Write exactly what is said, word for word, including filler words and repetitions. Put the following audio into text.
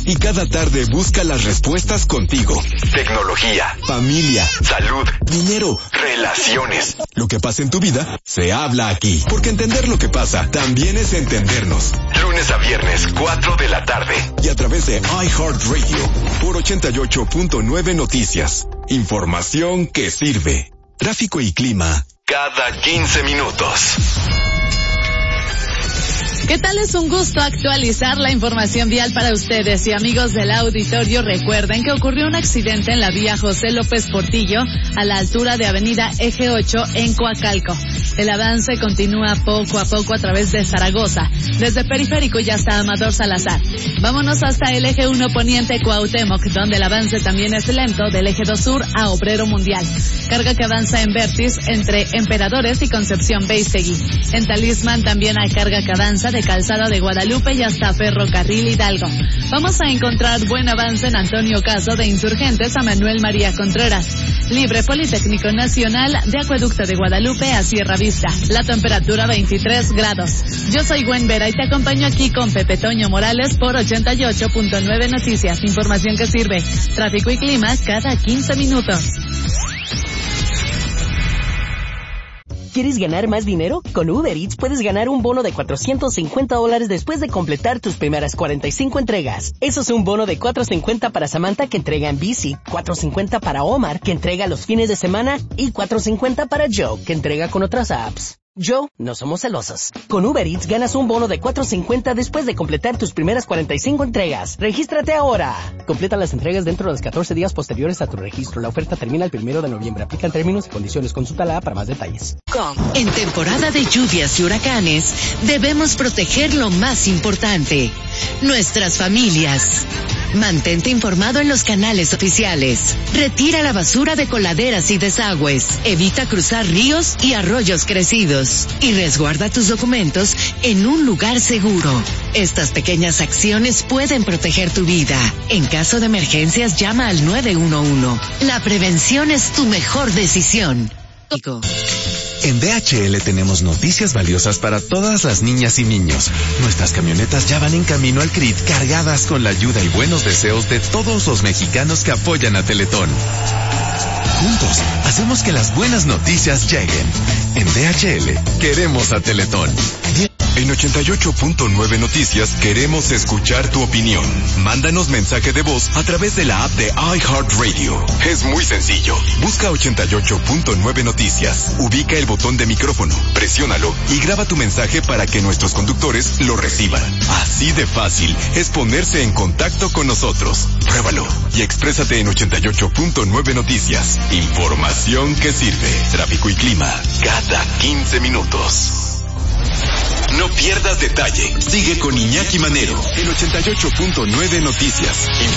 Y cada tarde busca las respuestas contigo. Tecnología, familia, salud, dinero, relaciones. Lo que pasa en tu vida, se habla aquí. Porque entender lo que pasa, también es entendernos. Lunes a viernes, cuatro de la tarde. Y a través de iHeartRadio, por ochenta y ocho punto nueve Noticias. Información que sirve. Tráfico y clima, cada quince minutos. ¿Qué tal? Es un gusto actualizar la información vial para ustedes. Y amigos del auditorio, recuerden que ocurrió un accidente en la vía José López Portillo a la altura de Avenida Eje ocho en Coacalco. El avance continúa poco a poco a través de Zaragoza, desde Periférico y hasta Amador Salazar. Vámonos hasta el Eje uno Poniente Cuauhtémoc, donde el avance también es lento, del Eje dos Sur a Obrero Mundial. Carga que avanza en Vértiz entre Emperadores y Concepción Beistegui. En Talismán también hay carga que avanza de Calzada de Guadalupe y hasta Ferrocarril Hidalgo. Vamos a encontrar buen avance en Antonio Caso de Insurgentes a Manuel María Contreras. Libre Politécnico Nacional de Acueducto de Guadalupe a Sierra Vista. La temperatura veintitrés grados. Yo soy Gwen Vera y te acompaño aquí con Pepe Toño Morales por ochenta y ocho punto nueve Noticias. Información que sirve. Tráfico y clima cada quince minutos. ¿Quieres ganar más dinero? Con Uber Eats puedes ganar un bono de cuatrocientos cincuenta dólares después de completar tus primeras cuarenta y cinco entregas. Eso es un bono de cuatrocientos cincuenta para Samantha, que entrega en bici, cuatrocientos cincuenta para Omar, que entrega los fines de semana, y cuatrocientos cincuenta para Joe, que entrega con otras apps. Joe, no somos celosos. Con Uber Eats ganas un bono de cuatrocientos cincuenta después de completar tus primeras cuarenta y cinco entregas. ¡Regístrate ahora! Completa las entregas dentro de los catorce días posteriores a tu registro. La oferta termina el primero de noviembre. Aplican términos y condiciones. Consúltala para más detalles. En temporada de lluvias y huracanes, debemos proteger lo más importante: nuestras familias. Mantente informado en los canales oficiales. Retira la basura de coladeras y desagües. Evita cruzar ríos y arroyos crecidos. Y resguarda tus documentos en un lugar seguro. Estas pequeñas acciones pueden proteger tu vida. En caso de emergencias, llama al nueve uno uno. La prevención es tu mejor decisión. En D H L tenemos noticias valiosas para todas las niñas y niños. Nuestras camionetas ya van en camino al C R I T, cargadas con la ayuda y buenos deseos de todos los mexicanos que apoyan a Teletón. Juntos, hacemos que las buenas noticias lleguen. En D H L, queremos a Teletón. En ochenta y ocho punto nueve Noticias queremos escuchar tu opinión. Mándanos mensaje de voz a través de la app de iHeartRadio. Es muy sencillo. Busca ochenta y ocho punto nueve Noticias. Ubica el botón de micrófono, presiónalo y graba tu mensaje para que nuestros conductores lo reciban. Así de fácil es ponerse en contacto con nosotros. Pruébalo y exprésate en ochenta y ocho punto nueve Noticias. Información que sirve. Tráfico y clima cada quince minutos. No pierdas detalle. Sigue con Iñaki Manero en ochenta y ocho punto nueve Noticias.